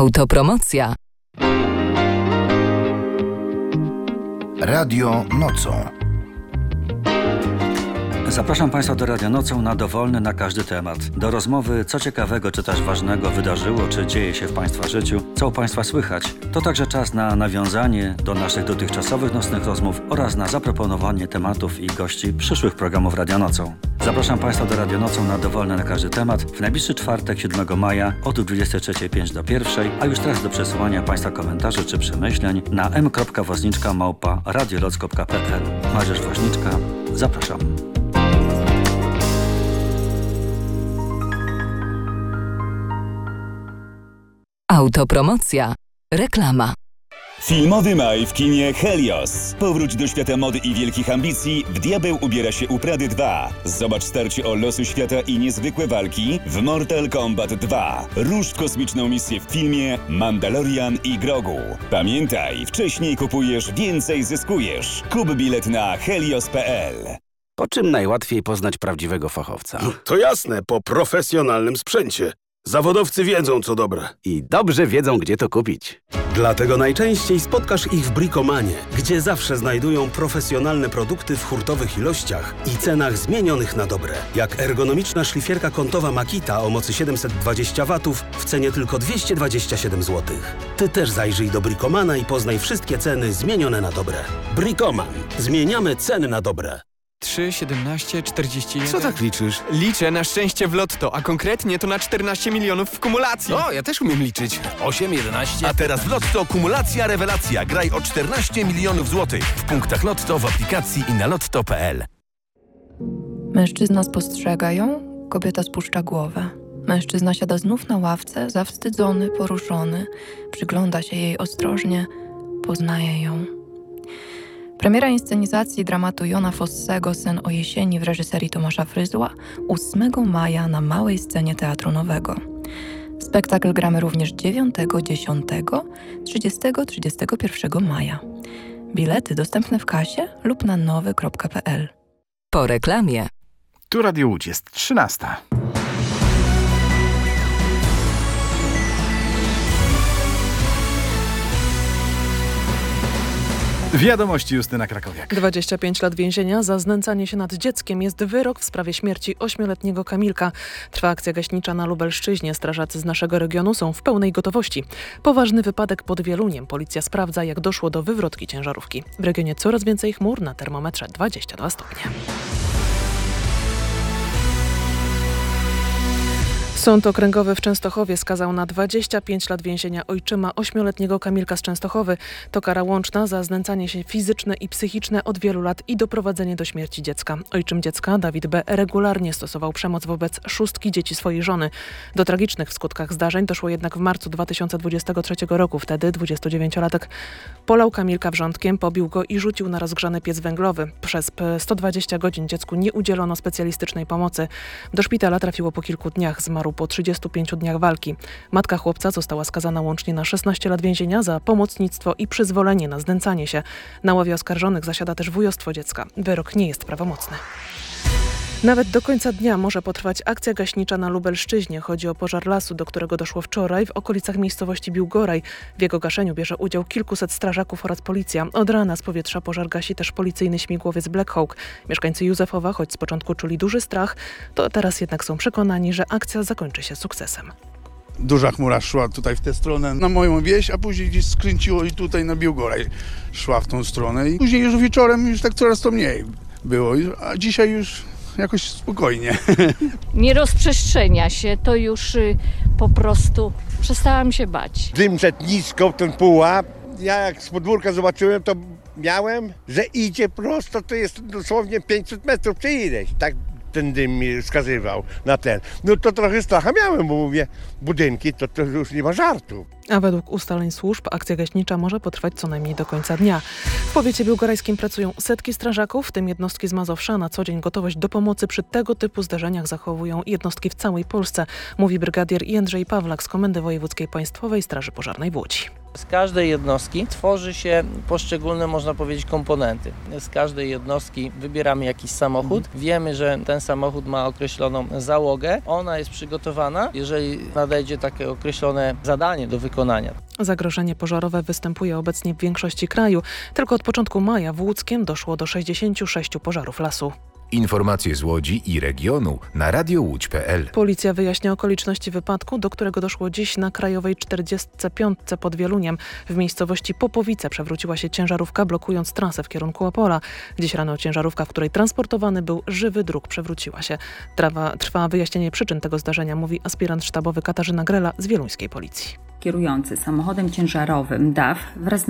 Autopromocja. Radio Nocą. Zapraszam Państwa do Radia Nocą na dowolny, na każdy temat. Do rozmowy, co ciekawego czy też ważnego wydarzyło, czy dzieje się w Państwa życiu, co u Państwa słychać. To także czas na nawiązanie do naszych dotychczasowych nocnych rozmów oraz na zaproponowanie tematów i gości przyszłych programów Radia Nocą. Zapraszam Państwa do Radia Nocą na dowolny, na każdy temat w najbliższy czwartek, 7 maja od 23:05 do 1:00, a już teraz do przesyłania Państwa komentarzy czy przemyśleń na m.woźniczka@radioloc.pl. Mariusz Woźniczka, zapraszam. Autopromocja. Reklama. Filmowy maj w kinie Helios. Powróć do świata mody i wielkich ambicji. W Diabeł ubiera się u Prady 2. Zobacz starcie o losy świata i niezwykłe walki w Mortal Kombat 2. Rusz w kosmiczną misję w filmie Mandalorian i Grogu. Pamiętaj, wcześniej kupujesz, więcej zyskujesz. Kup bilet na helios.pl. Po czym najłatwiej poznać prawdziwego fachowca? To jasne, po profesjonalnym sprzęcie. Zawodowcy wiedzą, co dobre. I dobrze wiedzą, gdzie to kupić. Dlatego najczęściej spotkasz ich w Bricomanie, gdzie zawsze znajdują profesjonalne produkty w hurtowych ilościach i cenach zmienionych na dobre. Jak ergonomiczna szlifierka kątowa Makita o mocy 720 W w cenie tylko 227 zł. Ty też zajrzyj do Bricomana i poznaj wszystkie ceny zmienione na dobre. Bricoman. Zmieniamy ceny na dobre. 3, 17, 41... Co tak liczysz? Liczę na szczęście w lotto, a konkretnie to na 14 milionów w kumulacji. O, ja też umiem liczyć. 8, 11... A teraz w Lotto kumulacja rewelacja. Graj o 14 milionów złotych. W punktach Lotto, w aplikacji i na lotto.pl. Mężczyzna spostrzega ją, kobieta spuszcza głowę. Mężczyzna siada znów na ławce, zawstydzony, poruszony. Przygląda się jej ostrożnie, poznaje ją. Premiera inscenizacji dramatu Jona Fossego Sen o jesieni w reżyserii Tomasza Fryzła 8 maja na małej scenie Teatru Nowego. Spektakl gramy również 9, 10, 30, 31 maja. Bilety dostępne w kasie lub na nowy.pl. Po reklamie. Tu Radio Łódź, jest 13. Wiadomości Justyna Krakowiak. 25 lat więzienia za znęcanie się nad dzieckiem jest wyrok w sprawie śmierci 8-letniego Kamilka. Trwa akcja gaśnicza na Lubelszczyźnie. Strażacy z naszego regionu są w pełnej gotowości. Poważny wypadek pod Wieluniem. Policja sprawdza, jak doszło do wywrotki ciężarówki. W regionie coraz więcej chmur, na termometrze 22 stopnie. Sąd Okręgowy w Częstochowie skazał na 25 lat więzienia ojczyma 8-letniego Kamilka z Częstochowy. To kara łączna za znęcanie się fizyczne i psychiczne od wielu lat i doprowadzenie do śmierci dziecka. Ojczym dziecka, Dawid B., regularnie stosował przemoc wobec 6 dzieci swojej żony. Do tragicznych w skutkach zdarzeń doszło jednak w marcu 2023 roku. Wtedy 29-latek polał Kamilka wrzątkiem, pobił go i rzucił na rozgrzany piec węglowy. Przez 120 godzin dziecku nie udzielono specjalistycznej pomocy. Do szpitala trafiło po kilku dniach, zmarł po 35 dniach walki. Matka chłopca została skazana łącznie na 16 lat więzienia za pomocnictwo i przyzwolenie na znęcanie się. Na ławie oskarżonych zasiada też wujostwo dziecka. Wyrok nie jest prawomocny. Nawet do końca dnia może potrwać akcja gaśnicza na Lubelszczyźnie. Chodzi o pożar lasu, do którego doszło wczoraj w okolicach miejscowości Biłgoraj. W jego gaszeniu bierze udział kilkuset strażaków oraz policja. Od rana z powietrza pożar gasi też policyjny śmigłowiec Black Hawk. Mieszkańcy Józefowa, choć z początku czuli duży strach, to teraz jednak są przekonani, że akcja zakończy się sukcesem. Duża chmura szła tutaj w tę stronę na moją wieś, a później gdzieś skręciło i tutaj na Biłgoraj szła w tą stronę. I później już wieczorem już tak coraz to mniej było, a dzisiaj już jakoś spokojnie. Nie rozprzestrzenia się, to już po prostu przestałam się bać. Dym szedł nisko, ten pułap. Ja jak z podwórka zobaczyłem, to miałem, że idzie prosto, to jest dosłownie 500 metrów czy ileś. Tak ten dym mi wskazywał na ten. No to trochę stracha miałem, bo mówię, budynki to już nie ma żartu. A według ustaleń służb akcja gaśnicza może potrwać co najmniej do końca dnia. W powiecie biłgorajskim pracują setki strażaków, w tym jednostki z Mazowsza. Na co dzień gotowość do pomocy przy tego typu zdarzeniach zachowują jednostki w całej Polsce, mówi brygadier Jędrzej Pawlak z Komendy Wojewódzkiej Państwowej Straży Pożarnej w Łodzi. Z każdej jednostki tworzy się poszczególne, można powiedzieć, komponenty. Z każdej jednostki wybieramy jakiś samochód. Wiemy, że ten samochód ma określoną załogę. Ona jest przygotowana, jeżeli nadejdzie takie określone zadanie do wykonania. Zagrożenie pożarowe występuje obecnie w większości kraju. Tylko od początku maja w Łódzkiem doszło do 66 pożarów lasu. Informacje z Łodzi i regionu na radiołódź.pl. Policja wyjaśnia okoliczności wypadku, do którego doszło dziś na Krajowej 45 pod Wieluniem. W miejscowości Popowice przewróciła się ciężarówka, blokując trasę w kierunku Opola. Dziś rano ciężarówka, w której transportowany był żywy druk, przewróciła się. Trwa wyjaśnienie przyczyn tego zdarzenia, mówi aspirant sztabowy Katarzyna Grela z wieluńskiej policji. Kierujący samochodem ciężarowym DAF wraz z